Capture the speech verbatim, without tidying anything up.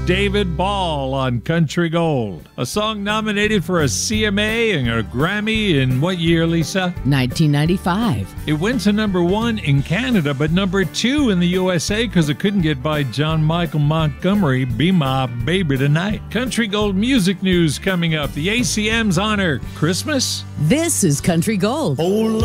David Ball on Country Gold. A song nominated for a C M A and a Grammy in what year, Lisa? nineteen ninety-five. It went to number one in Canada, but number two in the U S A because it couldn't get by John Michael Montgomery, Be My Baby Tonight. Country Gold music news coming up. The A C Ms honor Christmas. This is Country Gold. Oh,